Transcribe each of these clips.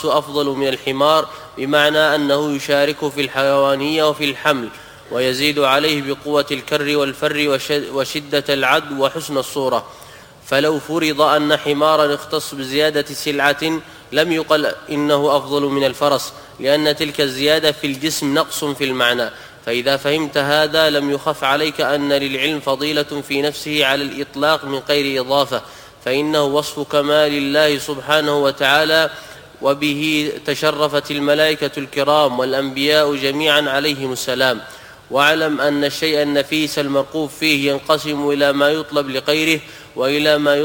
الفرس أفضل من الحمار، بمعنى أنه يشارك في الحيوانية وفي الحمل، ويزيد عليه بقوة الكر والفر وشدة العدو وحسن الصورة. فلو فرض أن حمارا اختص بزيادة سلعة لم يقل إنه أفضل من الفرس، لأن تلك الزيادة في الجسم نقص في المعنى. فإذا فهمت هذا لم يخف عليك أن للعلم فضيلة في نفسه على الإطلاق من غير إضافة، فإنه وصف كمال الله سبحانه وتعالى، وبه تشرفت الملائكة الكرام والأنبياء جميعا عليهم السلام. واعلم أن الشيء النفيس المرغوب فيه ينقسم إلى ما يطلب لغيره وإلى ما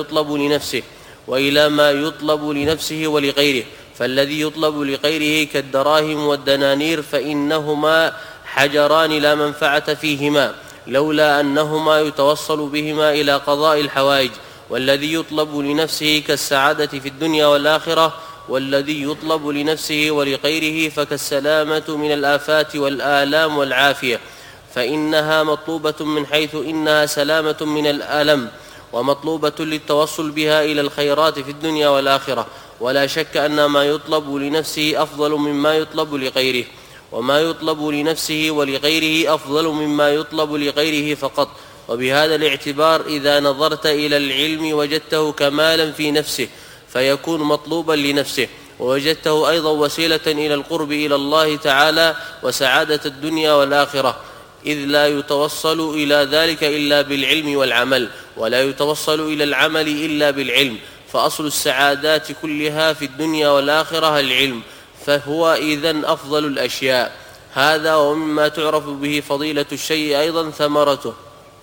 يطلب لنفسه ولغيره. فالذي يطلب لغيره كالدراهم والدنانير فإنهما حجران لا منفعة فيهما، لولا أنهما يتوصل بهما إلى قضاء الحوائج. والذي يطلب لنفسه كالسعادة في الدنيا والآخرة، والذي يطلب لنفسه ولغيره فكالسلامة من الآفات والآلام والعافية، فإنها مطلوبة من حيث إنها سلامة من الألم، ومطلوبة للتوصل بها إلى الخيرات في الدنيا والآخرة. ولا شك أن ما يطلب لنفسه أفضل مما يطلب لغيره، وما يطلب لنفسه ولغيره أفضل مما يطلب لغيره فقط. وبهذا الاعتبار إذا نظرت إلى العلم وجدته كمالا في نفسه فيكون مطلوبا لنفسه، ووجدته أيضا وسيلة إلى القرب إلى الله تعالى وسعادة الدنيا والآخرة، إذ لا يتوصل إلى ذلك إلا بالعلم والعمل، ولا يتوصل إلى العمل إلا بالعلم. فأصل السعادات كلها في الدنيا والآخرة العلم، فهو إذن أفضل الأشياء. هذا ومما تعرف به فضيلة الشيء أيضا ثمرته.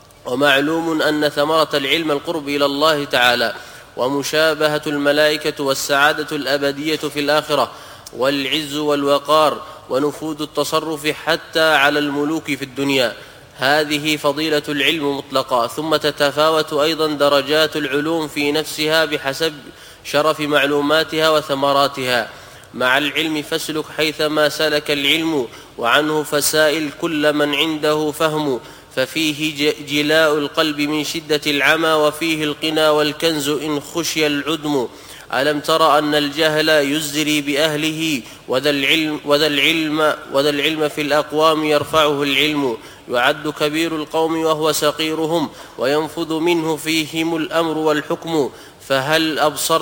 ومعلوم أن ثمرة العلم القرب إلى الله تعالى ومشابهة الملائكة والسعادة الأبدية في الآخرة والعز والوقار ونفوذ التصرف حتى على الملوك في الدنيا. هذه فضيلة العلم مطلقة. ثم تتفاوت أيضا درجات العلوم في نفسها بحسب شرف معلوماتها وثمراتها. مع العلم فاسلك حيثما سلك العلم، وعنه فسائل كل من عنده فهم، ففيه جلاء القلب من شدة العمى، وفيه القنا والكنز إن خشي العدم. ألم تر أن الجهل يزري بأهله، وذا العلم في الأقوام يرفعه العلم. يعد كبير القوم وهو صغيرهم، وينفذ منه فيهم الأمر والحكم. فهل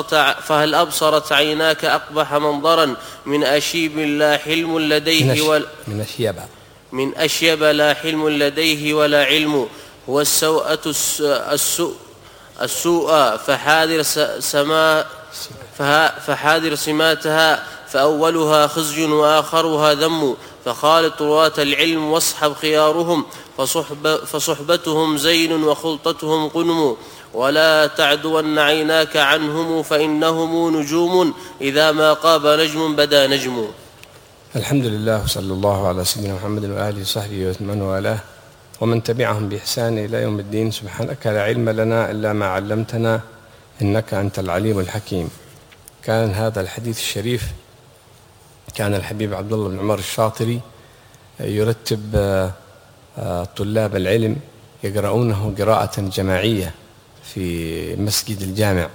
أبصرت عيناك أقبح منظرا من أشيب لا حلم لديه من أشيب لا حلم لديه ولا علم. هو السوء فحاذر سماتها، فأولها خزي وآخرها ذم. فخالط رواة العلم واصحب خيارهم، فصحبتهم زين وخلطتهم غنم. ولا تعدون عيناك عنهم فإنهم نجوم، إذا ما قاب نجم بدا نجم. الحمد لله، وصلى الله على سيدنا محمد وآله وصحبه ومن والاه ومن تبعهم بإحسان إلى يوم الدين. سبحانك لا علم لنا إلا ما علمتنا، إنك أنت العليم الحكيم. كان هذا الحديث الشريف كان الحبيب عبد الله بن عمر الشاطري يرتب طلاب العلم يقرؤونه قراءة جماعية في مسجد الجامع.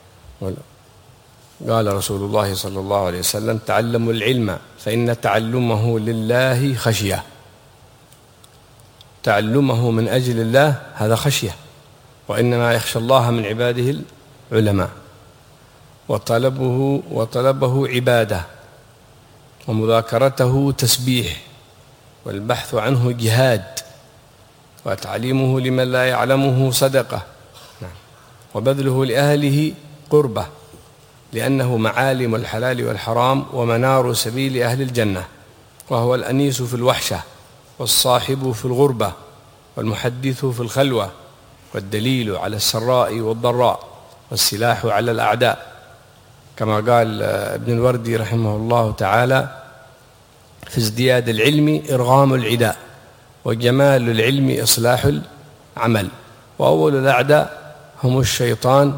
قال رسول الله صلى الله عليه وسلم: تعلموا العلم فإن تعلمه لله خشية. تعلمه من أجل الله هذا خشية، وإنما يخشى الله من عباده العلماء. وطلبه عبادة، ومذاكرته تسبيح، والبحث عنه جهاد، وتعليمه لمن لا يعلمه صدقة، وبذله لأهله قربة، لأنه معالم الحلال والحرام ومنار سبيل أهل الجنة، وهو الأنيس في الوحشة، والصاحب في الغربة، والمحدث في الخلوة، والدليل على السراء والضراء، والسلاح على الأعداء. كما قال ابن الوردي رحمه الله تعالى: في ازدياد العلم إرغام العداء، وجمال العلم إصلاح العمل، وأول الأعداء هم الشيطان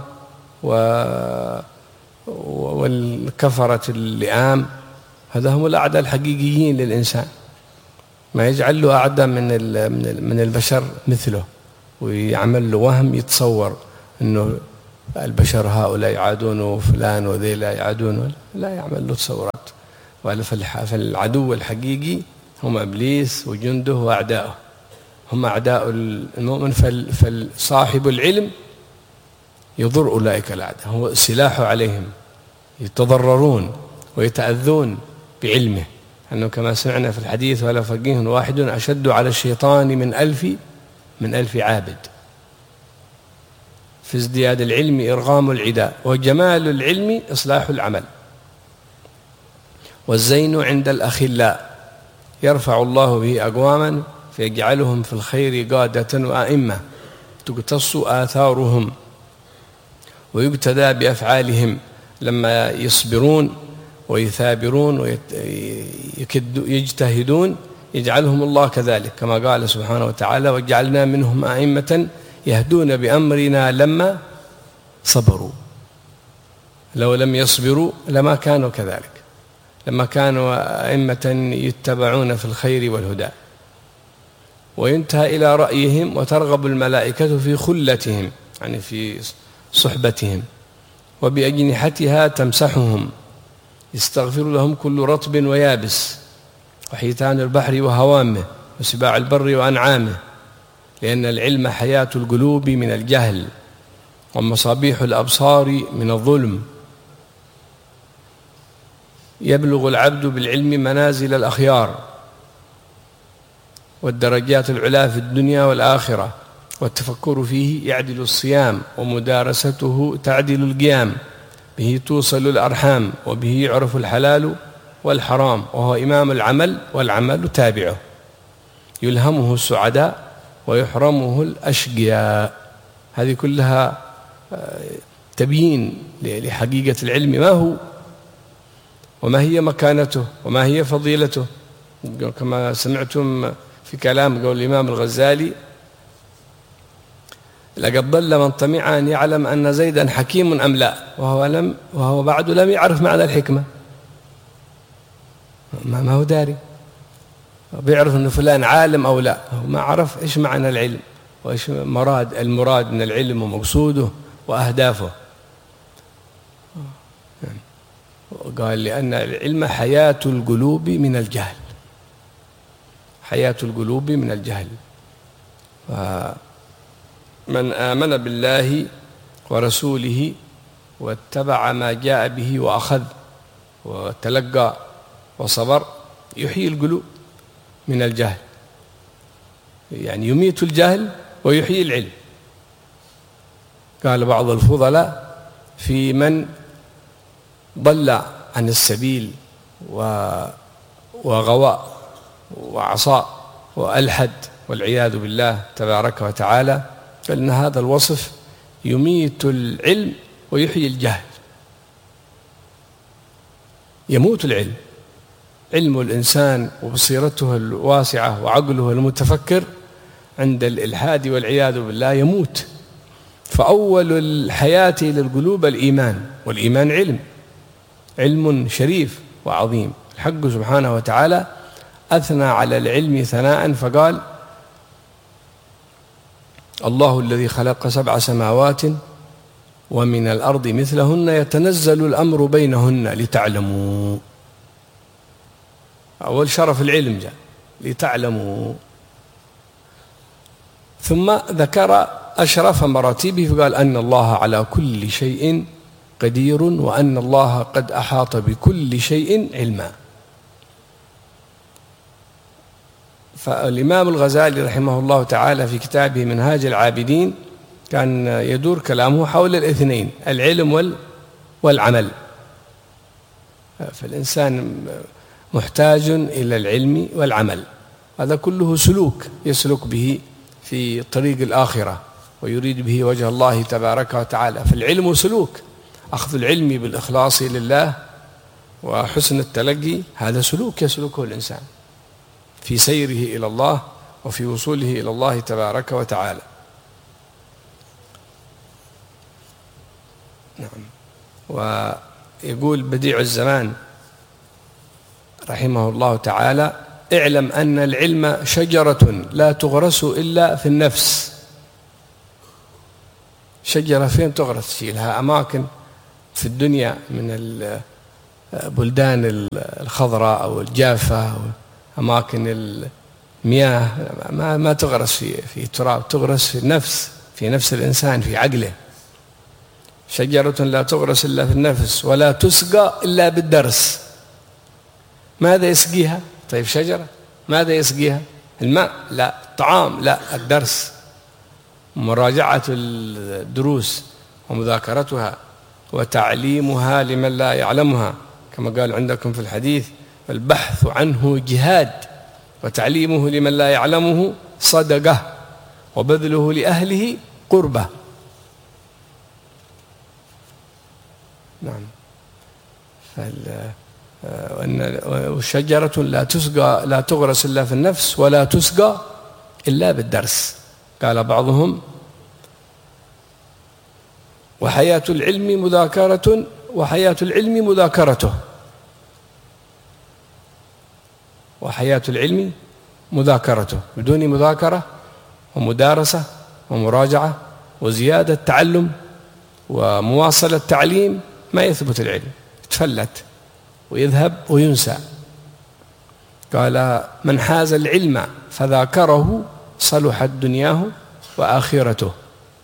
والكفرة اللئام. هذا هم الأعداء الحقيقيين للإنسان، ما يجعل له أعداء من البشر مثله، ويعمل له وهم يتصور أنه البشر هؤلاء يعادون وفلان وذي لا يعادون، لا يعمل له تصورات. فالعدو الحقيقي هم إبليس وجنده وأعداؤه، هم أعداء المؤمن. فصاحب العلم يضر أولئك الأعداء، هو سلاحه عليهم، يتضررون ويتأذون بعلمه، أنه كما سمعنا في الحديث: ولا فقيه واحد أشد على الشيطان من ألف عابد. في ازدياد العلم إرغام العداء، وجمال العلم إصلاح العمل. والزين عند الأخلاء يرفع الله به أقواما فيجعلهم في الخير قادة وأئمة تقتص آثارهم ويقتدى بأفعالهم لما يصبرون ويثابرون ويجتهدون، يجعلهم الله كذلك كما قال سبحانه وتعالى: وجعلنا منهم أئمة يهدون بأمرنا لما صبروا. لو لم يصبروا لما كانوا كذلك، لما كانوا أئمة يتبعون في الخير والهدى. وينتهى إلى رأيهم وترغب الملائكة في خلتهم، يعني في صحبتهم، وبأجنحتها تمسحهم، يستغفر لهم كل رطب ويابس، وحيتان البحر وهوامه، وسباع البر وأنعامه، لأن العلم حياة القلوب من الجهل، ومصابيح الأبصار من الظلم. يبلغ العبد بالعلم منازل الأخيار والدرجات العلى في الدنيا والآخرة، والتفكر فيه يعدل الصيام، ومدارسته تعدل القيام، به توصل الأرحام، وبه يعرف الحلال والحرام، وهو إمام العمل والعمل تابعه. يلهمه السعداء ويحرمه الأشقياء. هذه كلها تبيين لحقيقة العلم، ما هو وما هي مكانته وما هي فضيلته. كما سمعتم في كلام قول الإمام الغزالي: لقد ضل من طمع أن يعلم أن زيدا حكيم أم لا، وهو بعد لم يعرف معنى الحكمة. ما هو داري، بيعرف أن فلان عالم أو لا، هو ما عرف إيش معنى العلم وإيش المراد من العلم ومقصوده وأهدافه. قال: لأن العلم حياة القلوب من الجهل، حياة القلوب من الجهل. من آمن بالله ورسوله واتبع ما جاء به وأخذ وتلقى وصبر يحيي القلوب من الجهل، يعني يميت الجهل ويحيي العلم. قال بعض الفضلاء: في من ضل عن السبيل وغوى وعصى وألحد والعياذ بالله تبارك وتعالى، فإن هذا الوصف يميت العلم ويحيي الجهل. يموت العلم، علم الإنسان وبصيرته الواسعة وعقله المتفكر عند الإلحاد والعياذ بالله يموت. فأول الحياة للقلوب الإيمان، والإيمان علم شريف وعظيم. الحق سبحانه وتعالى أثنى على العلم ثناء فقال: الله الذي خلق 7 سماوات ومن الأرض مثلهن يتنزل الأمر بينهن لتعلموا. أول شرف العلم جاء لتعلموا، ثم ذكر أشرف مراتبه فقال: أن الله على كل شيء قدير، وأن الله قد أحاط بكل شيء علما. فالإمام الغزالي رحمه الله تعالى في كتابه منهاج العابدين كان يدور كلامه حول الاثنين، العلم والعمل. فالإنسان محتاج إلى العلم والعمل، هذا كله سلوك يسلك به في طريق الآخرة ويريد به وجه الله تبارك وتعالى. فالعلم سلوك، أخذ العلم بالإخلاص لله وحسن التلقي، هذا سلوك يسلكه الإنسان في سيره إلى الله وفي وصوله إلى الله تبارك وتعالى. نعم. ويقول بديع الزمان رحمه الله تعالى: اعلم أن العلم شجرة لا تغرس إلا في النفس، شجرة فين تغرس؟ لها أماكن في الدنيا من البلدان الخضراء أو الجافة أو أماكن المياه ما تغرس في تراب، تغرس في نفس الإنسان، في عقله. شجرة لا تغرس إلا في النفس ولا تسقى إلا بالدرس. ماذا يسقيها؟ طيب شجرة ماذا يسقيها؟ الماء؟ لا. الطعام؟ لا. الدرس، مراجعة الدروس ومذاكرتها وتعليمها لمن لا يعلمها، كما قال عندكم في الحديث: البحث عنه جهاد، وتعليمه لمن لا يعلمه صدقة، وبذله لأهله قربة. نعم. وشجرة لا تغرس إلا في النفس ولا تسقى إلا بالدرس. قال بعضهم: وحياة العلم مذاكرة، وحياة العلم مذاكرته. وحياة العلم مذاكرته، بدون مذاكرة ومدارسة ومراجعة وزيادة تعلم ومواصلة تعليم ما يثبت العلم، يتفلت ويذهب وينسى. قال: من حاز العلم فذاكره صلحت دنياه وآخرته.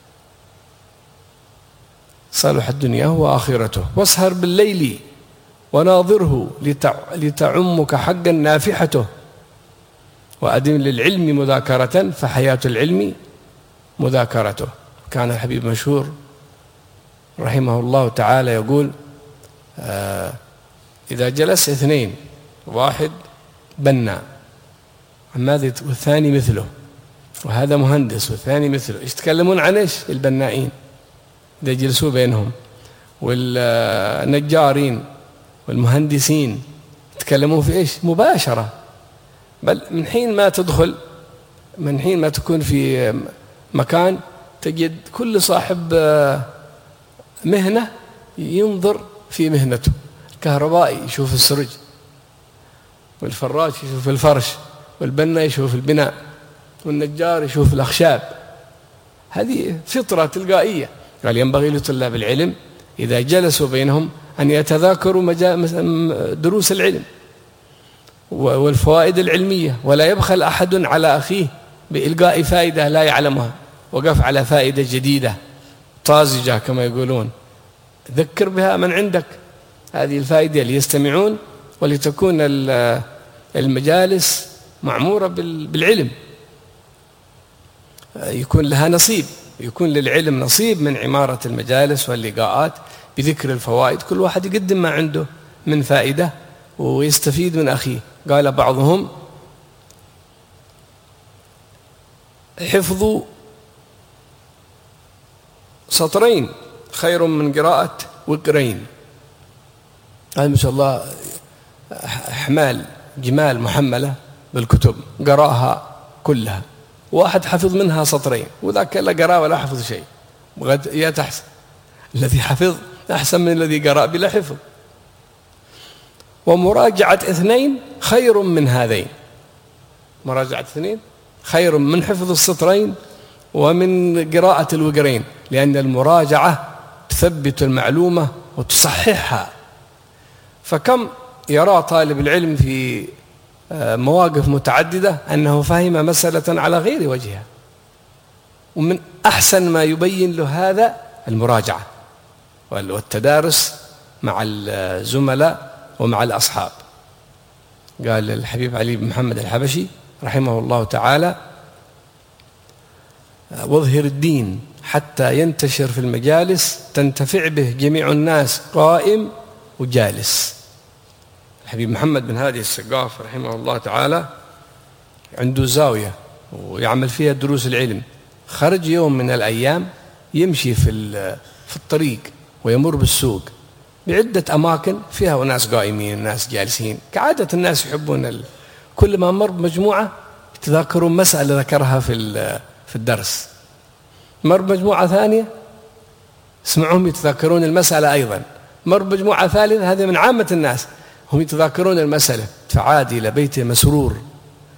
صلحت دنياه وآخرته. واسهر بالليل وناظره لتعمك حقا نافحته، وأدم للعلم مذاكرة فحياة العلم مذاكرته. كان الحبيب مشهور رحمه الله تعالى يقول: إذا جلس اثنين، واحد بنا والثاني مثله، وهذا مهندس والثاني مثله، يتكلمون عن إيش؟ البنائين. إذا جلسوا بينهم، والنجارين والمهندسين يتكلمون في إيش؟ مباشرة. بل من حين ما تكون في مكان تجد كل صاحب مهنة ينظر في مهنته. الكهربائي يشوف السرج، والفراش يشوف الفرش، والبنا يشوف البناء، والنجار يشوف الأخشاب. هذه فطرة تلقائية. قال: ينبغي لطلاب العلم إذا جلسوا بينهم أن يتذاكروا دروس العلم والفوائد العلمية، ولا يبخل أحد على أخيه بإلقاء فائدة لا يعلمها، وقف على فائدة جديدة طازجة كما يقولون، ذكر بها من عندك هذه الفائدة ليستمعون، ولتكون المجالس معمورة بالعلم، يكون لها نصيب، يكون للعلم نصيب من عمارة المجالس واللقاءات بذكر الفوائد. كل واحد يقدم ما عنده من فائدة ويستفيد من أخيه. قال بعضهم: حفظ سطرين خير من قراءة وقرين. هذا ما شاء الله أحمال جمال محملة بالكتب، قراها كلها، واحد حفظ منها سطرين، وذاك لا قرأ ولا حفظ شيء. يا تحسن الذي حفظ أحسن من الذي قرأ بلا حفظ. ومراجعة اثنين خير من هذين. مراجعة اثنين خير من حفظ السطرين ومن قراءة الوقرين، لأن المراجعة تثبت المعلومة وتصححها. فكم يرى طالب العلم في مواقف متعددة أنه فهم مسألة على غير وجهها، ومن أحسن ما يبين له هذا المراجعة والتدارس مع الزملاء ومع الأصحاب. قال الحبيب علي بن محمد الحبشي رحمه الله تعالى: واظهر الدين حتى ينتشر في المجالس تنتفع به جميع الناس قائم وجالس. الحبيب محمد بن هادي السقاف رحمه الله تعالى عنده زاوية ويعمل فيها دروس العلم. خرج يوم من الأيام يمشي في الطريق ويمر بالسوق بعدة أماكن فيها ناس قائمين ناس جالسين، كعادة الناس يحبون كل ما مر بمجموعة يتذاكرون مسألة ذكرها في الدرس، مر بمجموعة ثانية اسمعهم يتذاكرون المسألة أيضا، مر بمجموعة ثالثة، هذا من عامة الناس هم يتذاكرون المسألة. فعاد إلى بيته مسرور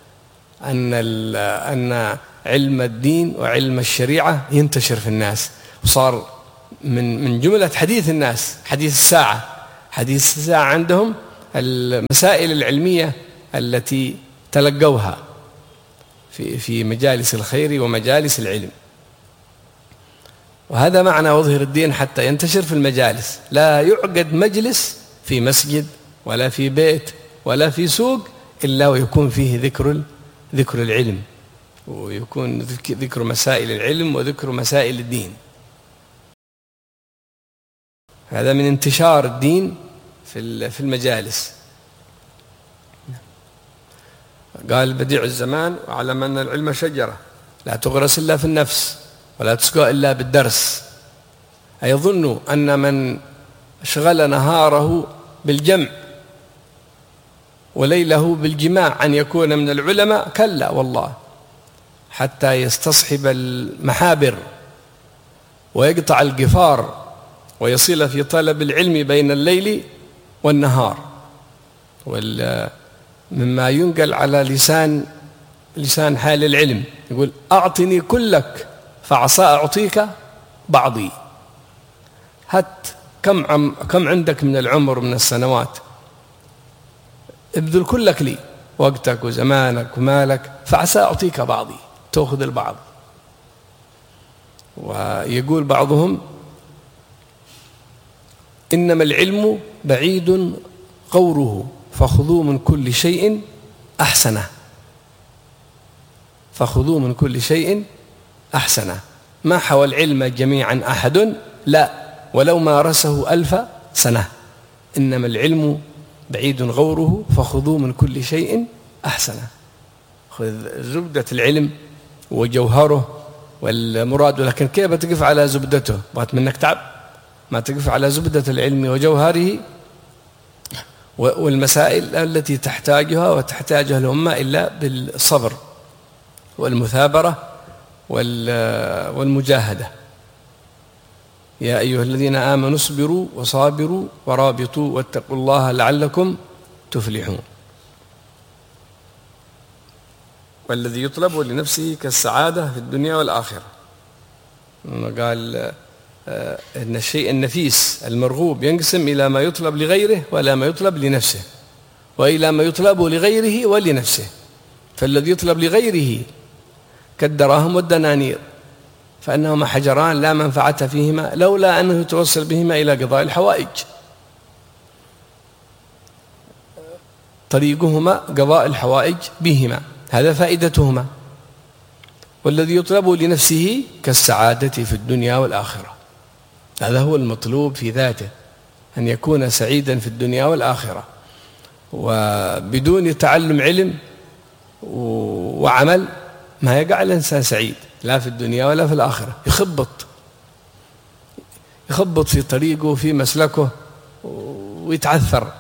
أن علم الدين وعلم الشريعة ينتشر في الناس، وصار من جملة حديث الناس حديث الساعة عندهم المسائل العلمية التي تلقوها في مجالس الخير ومجالس العلم. وهذا معنى وظهر الدين حتى ينتشر في المجالس. لا يعقد مجلس في مسجد ولا في بيت ولا في سوق إلا ويكون فيه ذكر العلم، ويكون ذكر مسائل العلم وذكر مسائل الدين. هذا من انتشار الدين في المجالس. قال بديع الزمان: واعلم أن العلم شجرة لا تغرس إلا في النفس ولا تسقى إلا بالدرس. أيظن أن من أشغل نهاره بالجمع وليله بالجماع أن يكون من العلماء؟ كلا والله، حتى يستصحب المحابر ويقطع القفار ويصل في طلب العلم بين الليل والنهار. مما ينقل على لسان حال العلم يقول: أعطني كلك فعسى أعطيك بعضي. هات كم عندك من العمر من السنوات، ابذل كلك لي، وقتك وزمانك ومالك، فعسى أعطيك بعضي، تأخذ البعض. ويقول بعضهم: إنما العلم بعيد غوره فخذوا من كل شيء أحسنه. فخذوا من كل شيء أحسنه. ما حوى العلم جميعا أحد، لا، ولو مارسه 1000 سنة. إنما العلم بعيد غوره فخذوا من كل شيء أحسنه. خذ زبدة العلم وجوهره والمراد، لكن كيف تقف على زبدته؟ بغت منك تعب، ما تقف على زبدة العلم وجوهره والمسائل التي تحتاجها وتحتاجها الأمة إلا بالصبر والمثابرة والمجاهدة. يا أيها الذين آمنوا اصبروا وصابروا ورابطوا واتقوا الله لعلكم تفلحون. والذي يطلب لنفسه كالسعادة في الدنيا والآخرة. قال إن الشيء النفيس المرغوب ينقسم إلى ما يطلب لغيره وإلى ما يطلب لنفسه، وإلى ما يطلب لغيره ولنفسه. فالذي يطلب لغيره كالدراهم والدنانير، فإنهما حجران لا منفعة فيهما لولا أنه يتوصل بهما إلى قضاء الحوائج. طريقهما قضاء الحوائج بهما، هذا فائدتهما. والذي يطلب لنفسه كالسعادة في الدنيا والآخرة، هذا هو المطلوب في ذاته، أن يكون سعيدا في الدنيا والآخرة. وبدون تعلم علم وعمل ما يقع الإنسان سعيد لا في الدنيا ولا في الآخرة. يخبط في طريقه وفي مسلكه ويتعثر.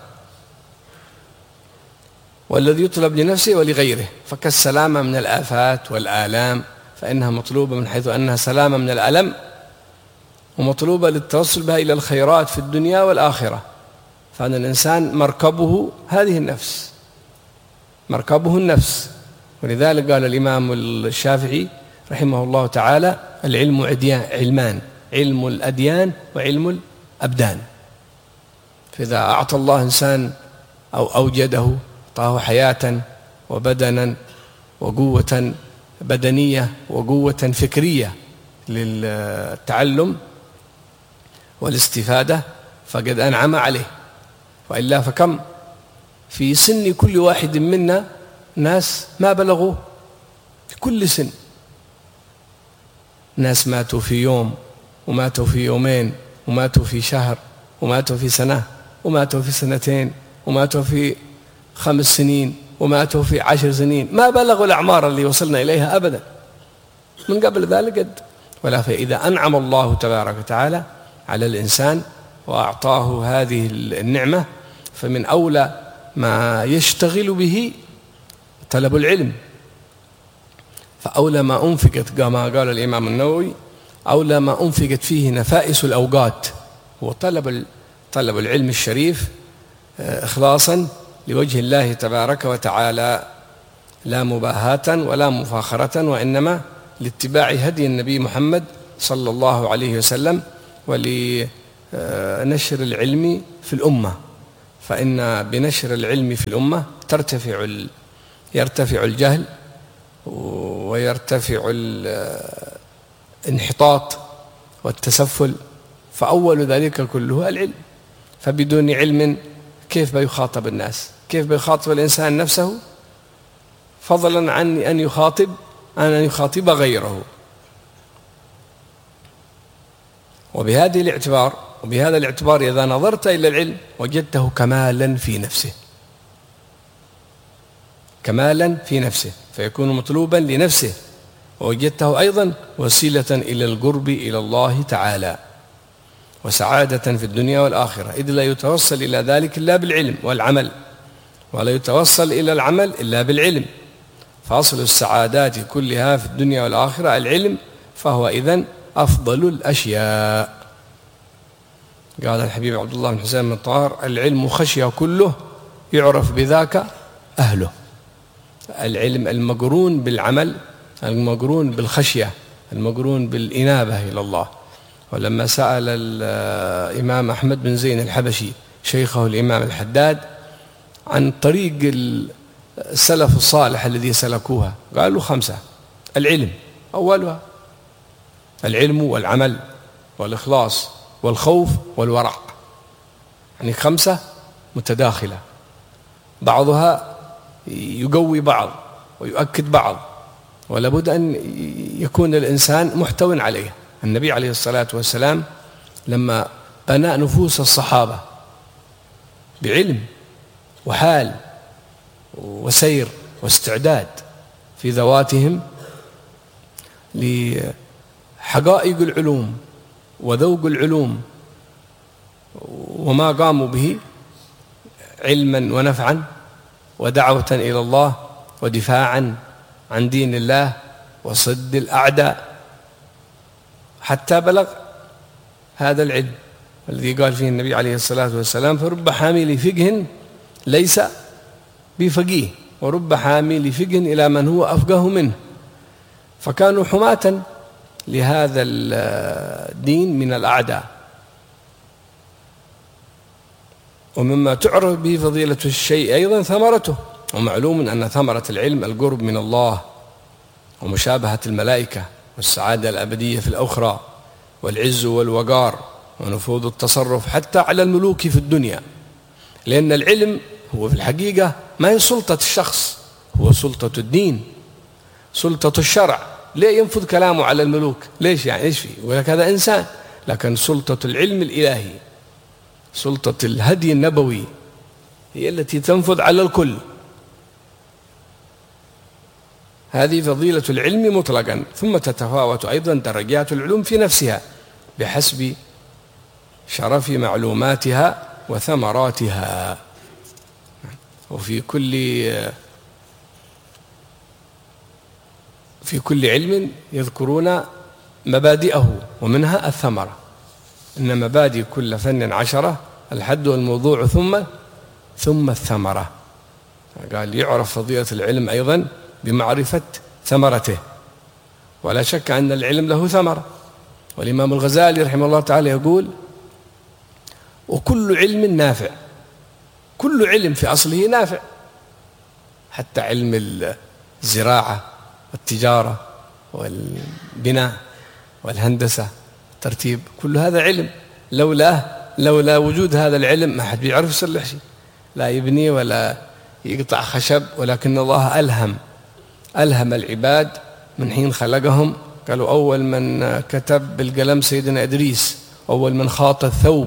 والذي يطلب لنفسه ولغيره فكالسلامة من الآفات والآلام، فإنها مطلوبة من حيث أنها سلامة من الألم، ومطلوبة للتوصل بها إلى الخيرات في الدنيا والآخرة. فأن الإنسان مركبه هذه النفس، مركبه النفس. ولذلك قال الإمام الشافعي رحمه الله تعالى: العلم علمان، علم الأديان وعلم الأبدان. فإذا أعطى الله إنسان أو أوجده، أعطاه حياة وبدنا وقوة بدنية وقوة فكرية للتعلم والاستفادة، فقد أنعم عليه. وإلا فكم في سن كل واحد منا ناس ما بلغوا في كل سن، ناس ماتوا في يوم، وماتوا في يومين، وماتوا في شهر، وماتوا في سنة، وماتوا في سنتين، وماتوا في 5 سنين، وماتوا في 10 سنين، ما بلغوا الأعمار اللي وصلنا إليها أبدا من قبل ذلك قد. ولا فإذا أنعم الله تبارك وتعالى على الإنسان وأعطاه هذه النعمة، فمن أولى ما يشتغل به طلب العلم. فأولى ما أنفقت، كما قال الإمام النووي: أولى ما أنفقت فيه نفائس الأوقات هو طلب العلم الشريف إخلاصا لوجه الله تبارك وتعالى، لا مباهاة ولا مفاخرة، وإنما لاتباع هدي النبي محمد صلى الله عليه وسلم ولنشر العلم في الأمة، فإن بنشر العلم في الأمة يرتفع الجهل ويرتفع الانحطاط والتسفل، فأول ذلك كله العلم. فبدون علم كيف بيخاطب الناس؟ كيف بيخاطب الإنسان نفسه، فضلا عن أن يخاطب غيره؟ وبهذا الاعتبار إذا نظرت إلى العلم وجدته كمالا في نفسه فيكون مطلوبا لنفسه، ووجدته أيضا وسيلة إلى القرب إلى الله تعالى وسعادة في الدنيا والآخرة، إذ لا يتوصل إلى ذلك إلا بالعلم والعمل، ولا يتوصل إلى العمل إلا بالعلم. فأصل السعادات كلها في الدنيا والآخرة العلم، فهو إذن أفضل الأشياء. قال الحبيب عبد الله بن حسين بن طاهر: العلم خشية كله يعرف بذاك أهله. العلم المقرون بالعمل، المقرون بالخشية، المقرون بالإنابة إلى الله. ولما سأل الإمام أحمد بن زين الحبشي شيخه الإمام الحداد عن طريق السلف الصالح الذي سلكوها، قالوا 5: العلم أولها، العلم والعمل والإخلاص والخوف والورع، يعني 5 متداخلة، بعضها يقوي بعض ويؤكد بعض، ولا بد أن يكون الإنسان محتو عليه. النبي عليه الصلاة والسلام لما بنى نفوس الصحابة بعلم وحال وسير واستعداد في ذواتهم لحقائق العلوم وذوق العلوم وما قاموا به علما ونفعا ودعوة إلى الله ودفاعا عن دين الله وصد الأعداء، حتى بلغ هذا العلم الذي قال فيه النبي عليه الصلاة والسلام: فرب حامل فقه ليس بفقيه، ورب حامل فقه إلى من هو أفقه منه. فكانوا حماة لهذا الدين من الأعداء. ومما تعرف به فضيلة الشيء أيضا ثمرته، ومعلوم أن ثمرة العلم القرب من الله ومشابهة الملائكة والسعادة الأبدية في الأخرى والعز والوقار ونفوذ التصرف حتى على الملوك في الدنيا، لأن العلم هو في الحقيقة ما هي سلطة الشخص، هو سلطة الدين، سلطة الشرع. ليه ينفذ كلامه على الملوك؟ ليش يعني إيش فيه؟ ولك هذا إنسان، لكن سلطة العلم الإلهي، سلطة الهدي النبوي هي التي تنفذ على الكل. هذه فضيلة العلم مطلقا. ثم تتفاوت أيضا درجات العلوم في نفسها بحسب شرف معلوماتها وثمراتها. وفي كل علم يذكرون مبادئه ومنها الثمرة. إن مبادئ كل فن 10: الحد والموضوع ثم الثمرة. قال يعرف فضيلة العلم أيضا بمعرفة ثمرته، ولا شك أن العلم له ثمرة. والإمام الغزالي رحمه الله تعالى يقول: وكل علم نافع. كل علم في أصله نافع، حتى علم الزراعة والتجارة والبناء والهندسة الترتيب، كل هذا علم. لولا وجود هذا العلم ما حد بيعرف يصلح شيء، لا يبني ولا يقطع خشب. ولكن الله ألهم العباد من حين خلقهم. قالوا: أول من كتب بالقلم سيدنا إدريس، أول من خاط الثوب.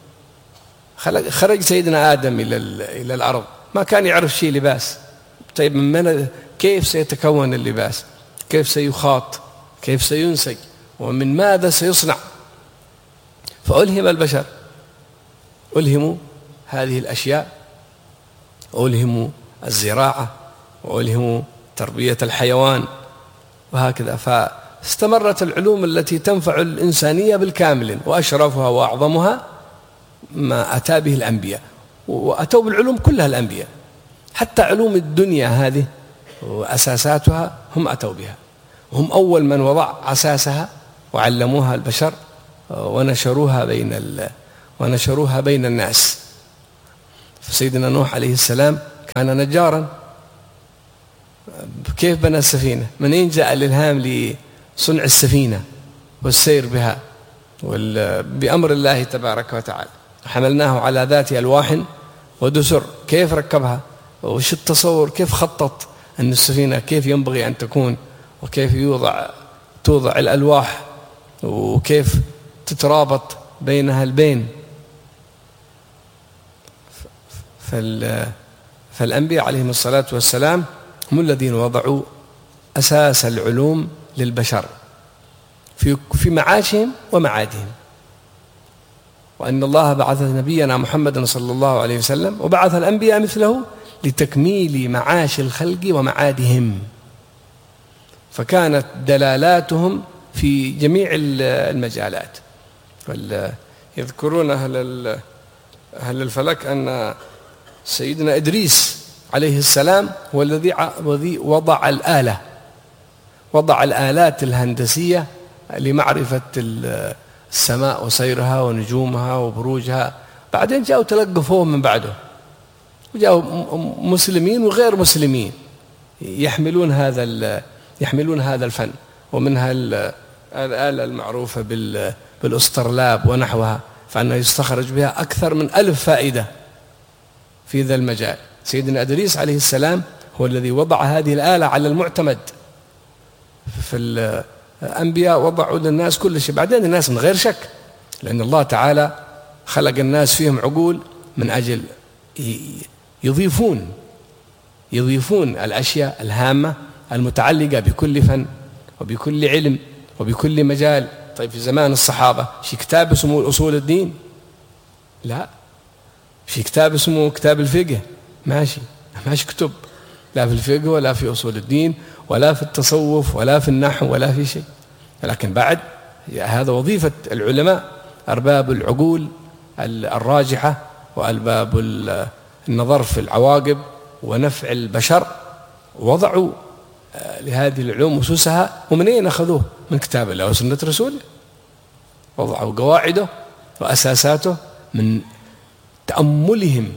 خرج سيدنا آدم إلى الأرض، ما كان يعرف شيء لباس. طيب من كيف سيتكون اللباس؟ كيف سيخاط؟ كيف سينسج؟ ومن ماذا سيصنع؟ فألهم البشر، ألهموا هذه الأشياء، ألهموا الزراعة وألهموا تربية الحيوان وهكذا. فاستمرت العلوم التي تنفع الإنسانية بالكامل، وأشرفها وأعظمها ما أتى به الأنبياء، وأتوا بالعلوم كلها الأنبياء. حتى علوم الدنيا هذه وأساساتها هم أتوا بها، هم أول من وضع أساسها وعلموها البشر ونشروها بين الناس. فسيدنا نوح عليه السلام كان نجارا، كيف بنى السفينة؟ منين جاء الإلهام لصنع السفينة والسير بها؟ بأمر الله تبارك وتعالى. حملناه على ذات ألواح ودسر، كيف ركبها؟ وش التصور؟ كيف خطط أن السفينة كيف ينبغي أن تكون، وكيف توضع الألواح، وكيف تترابط بينها البين. فالأنبياء عليهم الصلاة والسلام هم الذين وضعوا أساس العلوم للبشر في معاشهم ومعادهم. وأن الله بعث نبينا محمدا صلى الله عليه وسلم وبعث الأنبياء مثله لتكميل معاش الخلق ومعادهم، فكانت دلالاتهم في جميع المجالات. يذكرون أهل الفلك أن سيدنا إدريس عليه السلام هو الذي وضع الآلات الهندسية لمعرفة السماء وسيرها ونجومها وبروجها. بعدين جاءوا تلقفوه من بعده، وجاءوا مسلمين وغير مسلمين يحملون هذا الفن، ومنها الآلة المعروفة بالأسطرلاب ونحوها، فأنه يستخرج بها أكثر من 1000 فائدة في ذا المجال. سيدنا إدريس عليه السلام هو الذي وضع هذه الآلة على المعتمد. فالأنبياء وضعوا للناس كل شيء. بعدين الناس من غير شك، لأن الله تعالى خلق الناس فيهم عقول من أجل يضيفون الأشياء الهامة المتعلقة بكل فن وبكل علم وبكل مجال. طيب في زمان الصحابة في كتاب اسمه أصول الدين؟ لا. في كتاب اسمه كتاب الفقه؟ ماشي كتب، لا في الفقه ولا في أصول الدين ولا في التصوف ولا في النحو ولا في شيء. لكن بعد هذا وظيفة العلماء، أرباب العقول الراجحة وأرباب النظر في العواقب ونفع البشر، وضعوا لهذه العلوم أسسها. ومنين أخذوه؟ من كتاب الله وسنة رسوله. وضعوا قواعده وأساساته من تأملهم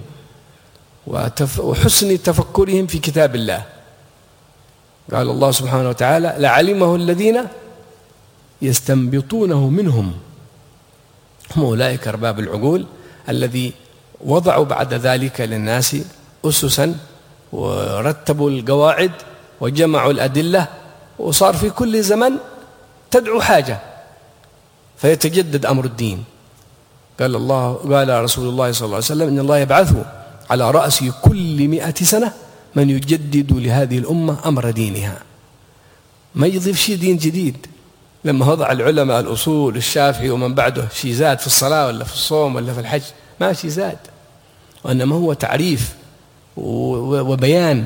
وحسن تفكرهم في كتاب الله. قال الله سبحانه وتعالى: لعلمه الذين يستنبطونه منهم. هم أولئك أرباب العقول الذي وضعوا بعد ذلك للناس أسسا ورتبوا القواعد وجمعوا الأدلة، وصار في كل زمن تدعو حاجة فيتجدد أمر الدين. قال رسول الله صلى الله عليه وسلم: إن الله يبعث على رأس كل 100 سنة من يجدد لهذه الأمة أمر دينها. ما يضيف شيء دين جديد. لما وضع العلماء الأصول الشافعي ومن بعده شيء زاد في الصلاة ولا في الصوم ولا في الحج؟ ما شيء زاد، وإنما هو تعريف وبيان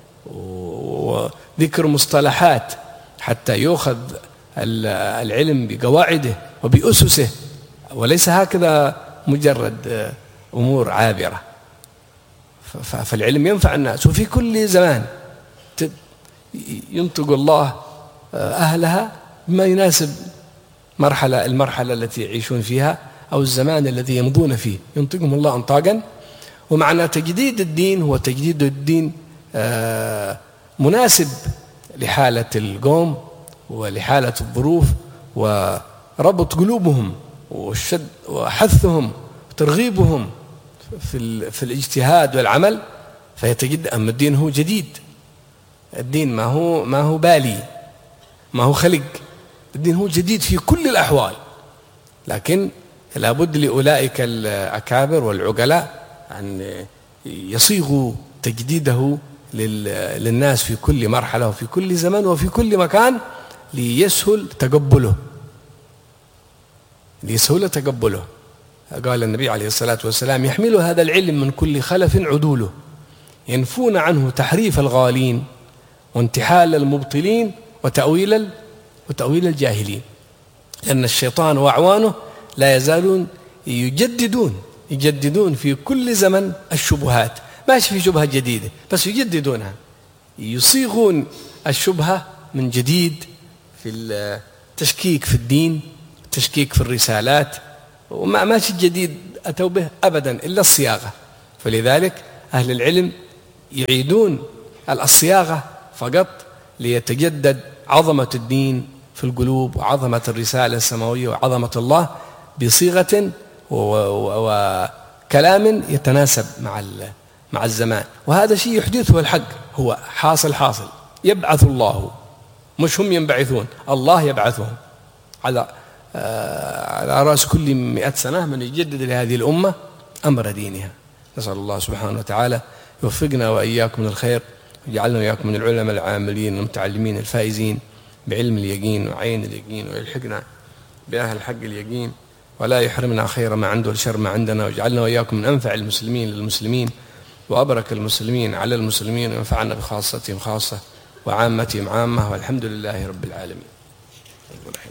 وذكر مصطلحات حتى يؤخذ العلم بقواعده وبأسسه، وليس هكذا مجرد أمور عابرة. فالعلم ينفع الناس، وفي كل زمان ينطق الله أهلها بما يناسب المرحلة التي يعيشون فيها أو الزمان الذي يمضون فيه، ينطقهم الله أنطاقا. ومعنى تجديد الدين هو تجديد الدين مناسب لحالة القوم ولحالة الظروف، وربط قلوبهم وحثهم وترغيبهم في الاجتهاد والعمل، فيتجد أن الدين هو جديد. الدين ما هو بالي، ما هو خلق. الدين هو جديد في كل الأحوال، لكن لابد لأولئك الأكابر والعقلاء أن يصيغوا تجديده للناس في كل مرحلة وفي كل زمن وفي كل مكان ليسهل تقبله. قال النبي عليه الصلاة والسلام: يحمل هذا العلم من كل خلف عدوله، ينفون عنه تحريف الغالين وانتحال المبطلين وتأويل الجاهلين. لأن الشيطان وأعوانه لا يزالون يجددون في كل زمن الشبهات. ماشي في شبهة جديدة، بس يجددونها، يصيغون الشبهة من جديد تشكيك في الدين، تشكيك في الرسالات، وما شيء جديد أتوا به أبدا إلا الصياغة. فلذلك أهل العلم يعيدون الصياغة فقط ليتجدد عظمة الدين في القلوب وعظمة الرسالة السماوية وعظمة الله بصيغة وكلام يتناسب مع الزمان. وهذا شيء يحدثه الحق، هو حاصل يبعث الله، مش هم ينبعثون، الله يبعثهم على رأس كل 100 سنة من يجدد لهذه الأمة أمر دينها. نسأل الله سبحانه وتعالى يوفقنا وإياكم من الخير، ويجعلنا وإياكم من العلماء العاملين المتعلمين الفائزين بعلم اليقين وعين اليقين، ويلحقنا بأهل الحق اليقين، ولا يحرمنا خير ما عنده والشر ما عندنا، ويجعلنا وإياكم من أنفع المسلمين للمسلمين وأبرك المسلمين على المسلمين، وينفعنا بخاصتهم خاصة وعامتهم عامة، والحمد لله رب العالمين.